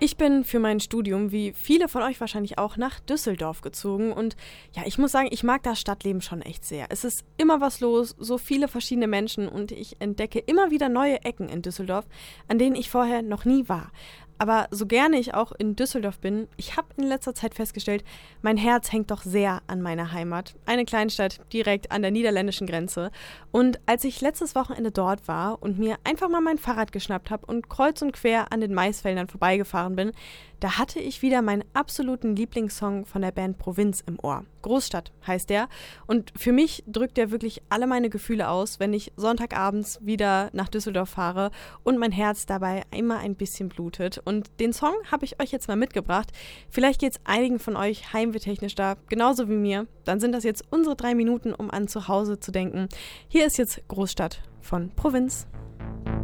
Ich bin für mein Studium, wie viele von euch wahrscheinlich auch, nach Düsseldorf gezogen und ja, ich muss sagen, ich mag das Stadtleben schon echt sehr. Es ist immer was los, so viele verschiedene Menschen und ich entdecke immer wieder neue Ecken in Düsseldorf, an denen ich vorher noch nie war. Aber so gerne ich auch in Düsseldorf bin, ich habe in letzter Zeit festgestellt, mein Herz hängt doch sehr an meiner Heimat. Eine Kleinstadt direkt an der niederländischen Grenze. Und als ich letztes Wochenende dort war und mir einfach mal mein Fahrrad geschnappt habe und kreuz und quer an den Maisfeldern vorbeigefahren bin, da hatte ich wieder meinen absoluten Lieblingssong von der Band Provinz im Ohr. Großstadt heißt der. Und für mich drückt der wirklich alle meine Gefühle aus, wenn ich Sonntagabends wieder nach Düsseldorf fahre und mein Herz dabei immer ein bisschen blutet. Und den Song habe ich euch jetzt mal mitgebracht. Vielleicht geht es einigen von euch heimwehtechnisch da, genauso wie mir. Dann sind das jetzt unsere 3 Minuten, um an zu Hause zu denken. Hier ist jetzt Großstadt von Provinz.